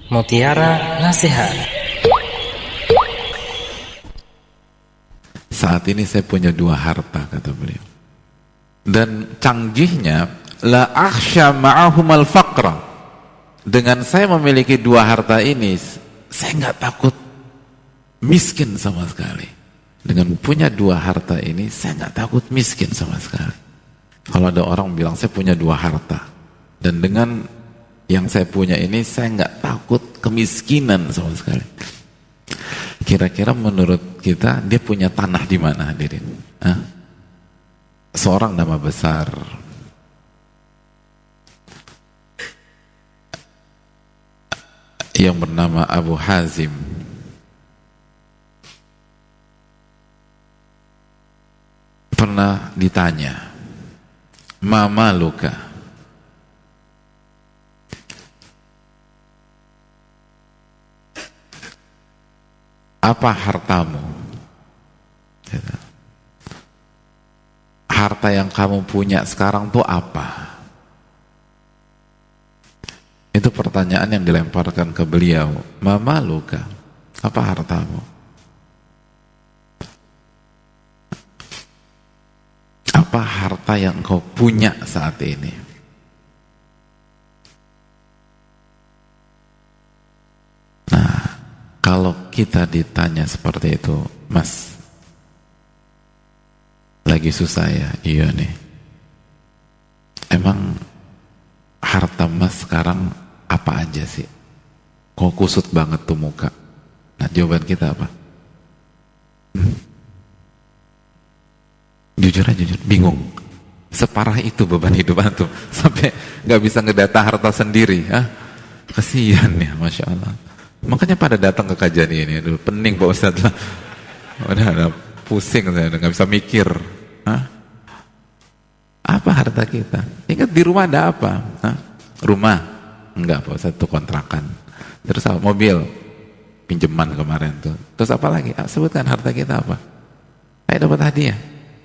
Mutiara Nasihat. Saat ini saya punya dua harta, kata beliau. Dan canggihnya, la akhsha ma'ahumal faqra. Dengan saya memiliki dua harta ini, saya nggak takut miskin sama sekali. Dengan punya dua harta ini, saya nggak takut miskin sama sekali. Kalau ada orang bilang saya punya dua harta, dan dengan yang saya punya ini, saya nggak takut kemiskinan sama sekali. Kira-kira menurut kita, dia punya tanah di mana, hadirin? Hah? Seorang nama besar, yang bernama Abu Hazim, pernah ditanya, ma maluka? Apa hartamu? Harta yang kamu punya sekarang tuh apa? Itu pertanyaan yang dilemparkan ke beliau. Ma maluka? Apa hartamu? Apa harta yang kau punya saat ini? Nah, kalau kita ditanya seperti itu, Mas, lagi susah ya? Iya nih. Emang harta Mas sekarang apa aja sih? Kok kusut banget tuh muka? Nah, jawaban kita apa? Jujur aja, jujur, bingung. Separah itu beban hidup antum, sampai nggak bisa ngedata harta sendiri. Kasihan ya, Masya Allah. Makanya pada datang ke kajian ini, aduh, pening Pak Ustadz lah. Udah pusing saya, udah nggak bisa mikir. Apa harta kita? Ingat di rumah ada apa? Rumah? Enggak Pak Ustadz, itu kontrakan. Terus apa? Mobil? Pinjaman kemarin tuh. Terus apa lagi? Sebutkan harta kita apa? Saya dapat hadiah.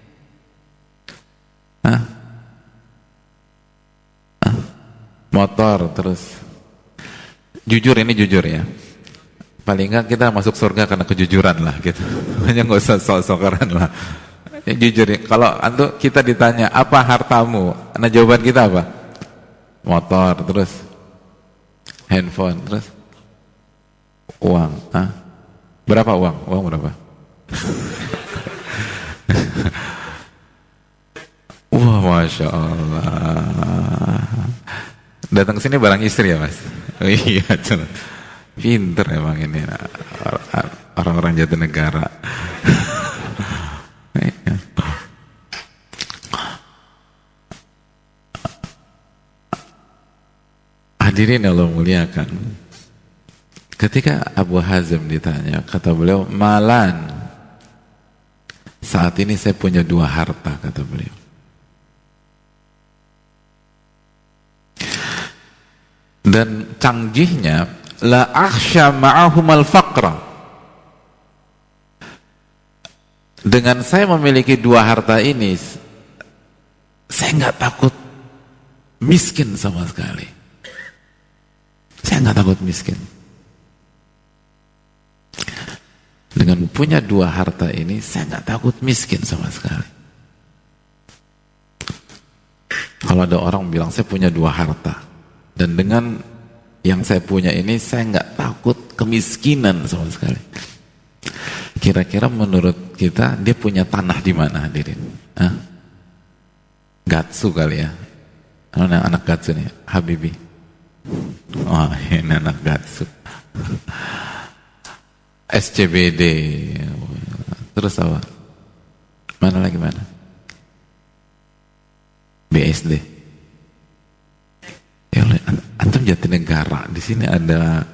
Motor, terus jujur, ini jujur ya, paling enggak kita masuk surga karena kejujuran lah gitu. Hanya nggak usah sok-sokan lah ya, jujur ya. Kalau kita ditanya apa hartamu, nah jawaban kita apa? Motor, terus handphone, terus uang. Berapa uang? Uang berapa? Wah, Masya Allah. Datang ke sini barang istri ya Mas? Oh, iya, pinter emang ini orang-orang Jatinegara. Hadirin Allah muliakan, ketika Abu Hazim ditanya, kata beliau, malan, saat ini saya punya dua harta, kata beliau. Dan canggihnya, la akhsha ma'ahumal faqra. Dengan saya memiliki dua harta ini, saya nggak takut miskin sama sekali. Saya nggak takut miskin. Dengan punya dua harta ini, saya nggak takut miskin sama sekali. Kalau ada orang bilang saya punya dua harta, dan dengan yang saya punya ini, saya nggak takut kemiskinan sama sekali. Kira-kira menurut kita, dia punya tanah di mana, hadirin? Gatsu kali ya? Anak Gatsu nih, Habibi. Wah, ini anak Gatsu. SCBD. Terus apa? Mana lagi mana? BSD. Ya, antum Jatinegara, di sini ada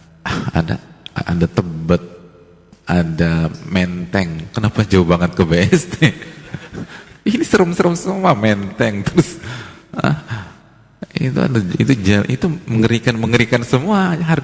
Tebet, ada Menteng. Kenapa jauh banget ke BSD? Ini serem-serem semua, Menteng, terus itu mengerikan semua.